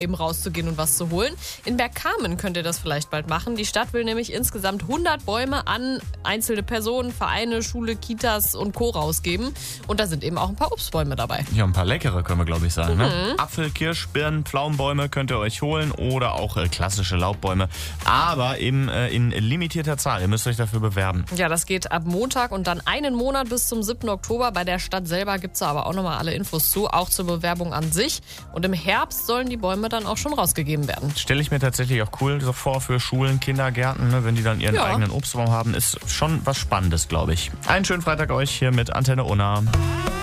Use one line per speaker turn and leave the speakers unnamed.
eben rauszugehen und was zu holen. In Bergkamen könnt ihr das vielleicht bald machen. Die Stadt will nämlich insgesamt 100 Bäume an einzelne Personen, Vereine, Schule, Kitas und Co. rausgeben. Und da sind eben auch ein paar Obstbäume dabei.
Ja, ein paar leckere können wir, glaube ich, sagen. Ne? Apfel, Kirsch, Birnen, Pflaumenbäume könnt ihr euch holen oder auch klassische Laubbäume. Aber eben in limitierter Zahl. Ihr müsst euch dafür bewerben.
Ja, das geht ab Montag und dann einen Monat bis zum 7. Oktober. Bei der Stadt selber gibt es da aber auch nochmal alle Infos zu, auch zur Bewerbung an sich. Und im Herbst sollen die Bäume dann auch schon rausgegeben werden.
Stelle ich mir tatsächlich auch cool so vor für Schulen, Kindergärten, ne, wenn die dann ihren eigenen Obstbaum haben. Ist schon was Spannendes, glaube ich. Einen schönen Freitag euch hier mit Antenne Unna.